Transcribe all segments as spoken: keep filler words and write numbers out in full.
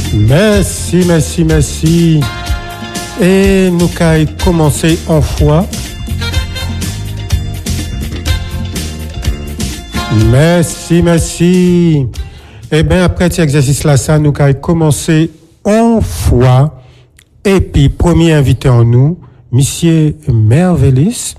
Merci, merci, merci. Et nous allons commencer en foi. Merci, merci. Eh bien, après cet exercice-là, ça, nous allons commencer en foi. Et puis, premier invité en nous, Monsieur Mervelis,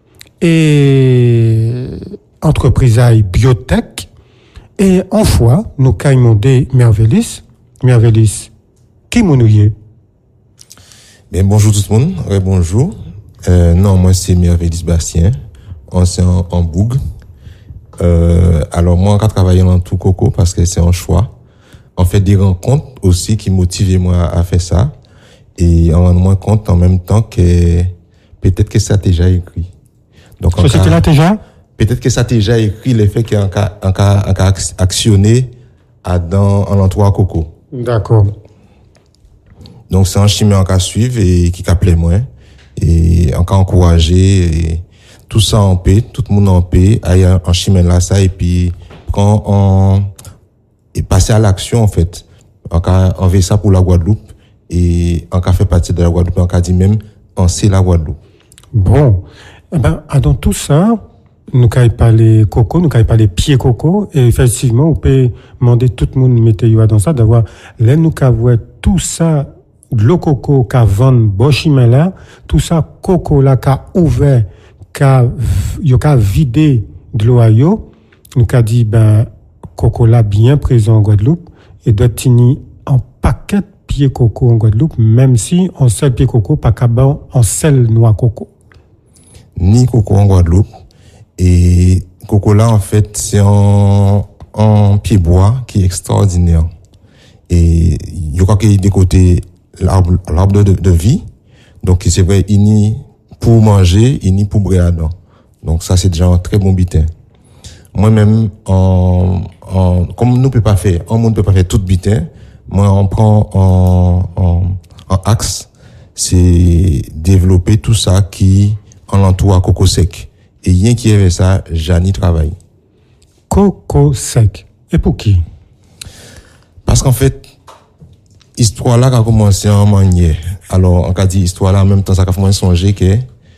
et entreprise biotech. Et en foi, nous allons demander Mervelis. Mervelis, qui m'ennuie? Bien, bonjour tout le monde. Ouais, bonjour. Euh, non, moi, c'est Mervelis Bastien, ancien en, en Boug. Euh, alors, moi, je travaille dans tout coco parce que c'est un choix. On fait des rencontres aussi qui motivent moi à faire ça. Et on rend moins compte en même temps que peut-être que ça t'est déjà écrit. Donc, société là déjà? Peut-être que ça t'est déjà écrit le fait qu'il y a un cas, un cas, un cas actionné à dans, en entourage coco. D'accord. Donc, c'est un chemin en cas suivre et qui appelait moins. Et en cas encouragé et tout ça en paix, tout le monde en paix, aille en chemin là, ça, et puis, quand on, et passer à l'action, en fait. En cas, on veut ça pour la Guadeloupe. Et en cas fait partie de la Guadeloupe, en cas dit même, on sait la Guadeloupe. Bon. Eh ben, dans tout ça, nous avons parlé coco, nous avons parlé pied coco, et effectivement, on peut demander tout le monde météo dans ça, d'avoir, là, nous avons tout ça, de l'eau coco, qu'a vendu, bochimé là, tout ça, coco là, qu'a ouvert, qu'a, qu'a vidé de l'eau à yo, nous avons dit, ben, coco là, bien présent en Guadeloupe, et doit tenir en paquet pied coco en Guadeloupe, même si on sel pied coco, pas qu'à bon, on sel noix coco. Ni coco en Guadeloupe. Et coco là, en fait, c'est un, un pied bois qui est extraordinaire. Et je crois qu'il y a des côtés l'arbre, l'arbre de, de vie. Donc, c'est vrai, il n'y pour manger, il n'y pour boire dedans. Donc, ça, c'est déjà un très bon bitin. Moi-même, en, en, comme nous ne peut pas faire, on ne peut pas faire tout bitin. Moi, on prend en, en, en axe, c'est développer tout ça qui en entoure à coco sec. Et rien qui avait ça, j'en travaille. Coco sec. Et pour qui? Parce qu'en fait, histoire là a commencé en manière. Alors, on a dit histoire là, en même temps, ça a fait songer que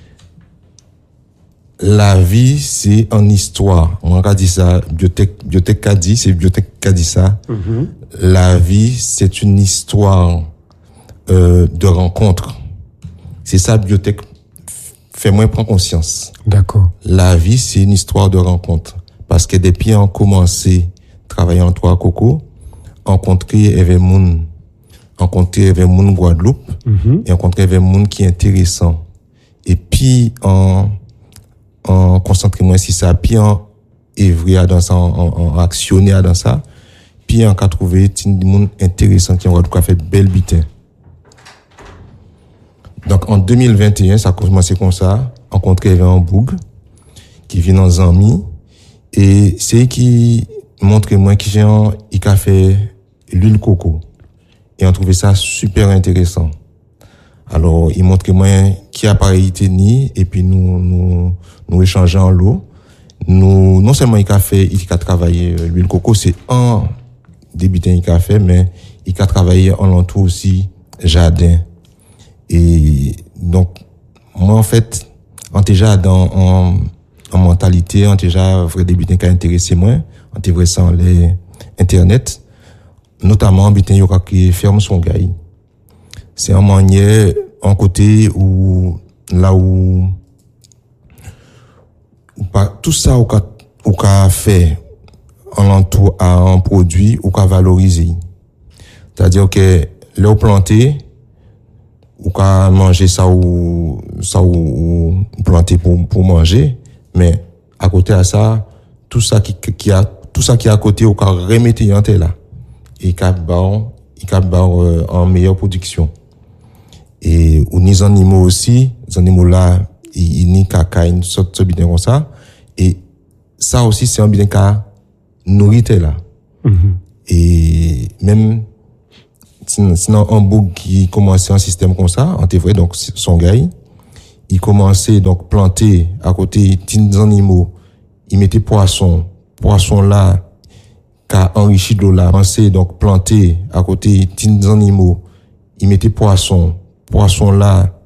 la vie, c'est en histoire. On a dit ça, biotech, biotech a dit, c'est biotech qui a dit ça. Mm-hmm. La vie, c'est une histoire euh, de rencontre. C'est ça, biotech fait moins prendre conscience. D'accord. La vie, c'est une histoire de rencontre. Parce que depuis on commencé à travailler en trois coco, rencontrer avec moun, rencontrer avec moun Guadeloupe, mm-hmm. et rencontrer avec moun qui est intéressant. Et puis, en, en concentrer moins sur ça, puis en œuvrer dans ça, en, en, en actionner dans ça, puis en cas trouver des moun intéressant qui ont fait belle bitin. Donc, en deux mille vingt et un, ça a commencé comme ça, rencontrer avec un boug, qui vient dans Zami, et c'est qui montre moi qui j'ai un, il a fait l'huile coco. Et on trouvait ça super intéressant. Alors, il montre moi qui appareil tenir, et puis nous, nous, nous échangeons l'eau. Nous, non seulement il a fait, il a travaillé l'huile coco, c'est un des bitins qu'il a fait, mais il a travaillé en l'entour aussi jardin. Et donc, moi, en fait, on déjà dans, en, en mentalité, on déjà vrai des bitins qui a intéressé moi, on était vrai sans les internet, notamment un bitin qui ferme son gars. C'est un manière, un côté où, là où, où pas, tout ça, où qu'a, où qu'a fait, en l'entour à un produit, ou qu'a valorisé. C'est-à-dire que, là où planté, ou qu'à manger ça ou ça ou, ou planter pour pour manger, mais à côté à ça tout ça qui qui a tout ça qui est à côté ou qu'à remettre en terre là et qu'à bon et qu'à bon euh, en meilleure production. Et ou les animaux aussi, les animaux là ils ni caca une sorte de bien comme ça, et ça aussi c'est un bien qu'à nourrir là. Mm-hmm. Et même sinon un boug qui commençait un système comme ça, en vrai, donc son gars, il commençait donc planter à côté des animaux, il mettait poisson, poisson là, qu'a enrichi de là, pensé, donc planté à côté, petits animaux, il mettait poisson, poisson là,